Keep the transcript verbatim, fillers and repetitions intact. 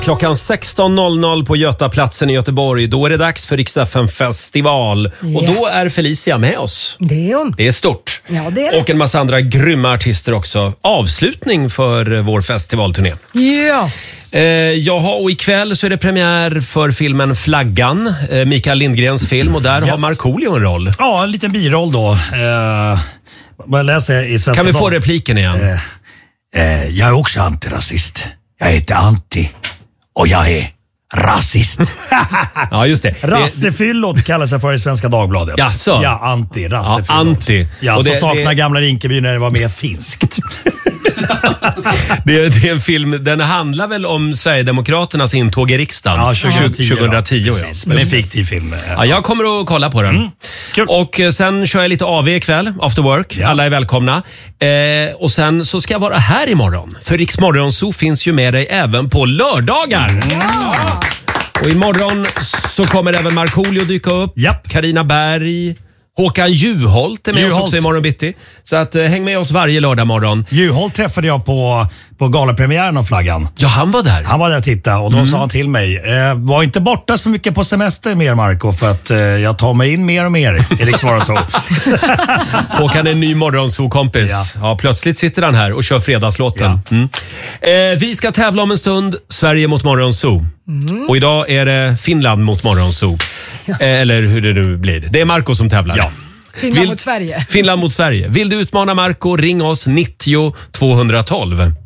Klockan sexton noll noll på Götaplatsen i Göteborg. Då är det dags för Rix F M festival. Yeah. Och då är Felicia med oss. Det är hon. Det är stort. Ja, det är det. Och en massa andra grymma artister också. Avslutning för vår festivalturné. Ja. Eh, jaha, och ikväll så är det premiär för filmen Flaggan. Eh, Mikael Lindgrens film. Och där yes. har Markoolio en roll. Ja, en liten biroll då. Eh, vad jag läser i Svenska Kan vi få repliken igen? Eh, eh, jag är också antirasist. Jag heter Antti. Och jag är rasist. Ja, just det. Rassefyllot kallas jag för i Svenska Dagbladet. Jaså? Ja, anti, rassefyllot. Ja, anti. Ja, och så det, saknar det... gamla Rinkeby när det var mer finskt. det, är, det är en film, den handlar väl om Sverigedemokraternas intåg i riksdagen. Ja, tjugohundratio. tjugohundratio ja. Men det är en fiktiv film. Ja, jag kommer att kolla på den. Mm, kul. Och sen kör jag lite A V ikväll, after work. Ja. Alla är välkomna. Eh, och sen så ska jag vara här imorgon. För Rix Morgonzoo finns ju med dig även på lördagar. Ja. Och imorgon så kommer även Markoolio dyka upp. Japp. Carina Berg, Håkan Juholt är med Juholt. oss också imorgon bitti. Så att, eh, häng med oss varje lördag morgon. Juholt träffade jag på, på galapremiären av Flaggan. Ja, han var där. Han var där och tittade och då mm. sa han till mig, eh, var inte borta så mycket på semester mer Marco för att eh, jag tar mig in mer och mer i Rix Morgonzoo. Håkan är en ny Morgonzoo-kompis. Ja. Ja, plötsligt sitter han här och kör fredagslåten. Ja. Mm. Eh, vi ska tävla om en stund, Sverige mot Morgonzoo. Mm. Och idag är det Finland mot Morgonzoo. Ja. Eh, eller hur det nu blir. Det är Marco som tävlar. Ja. Finland Vill, mot Sverige. Finland mot Sverige. Vill du utmana Marco, ring oss nittio tvåhundratolv.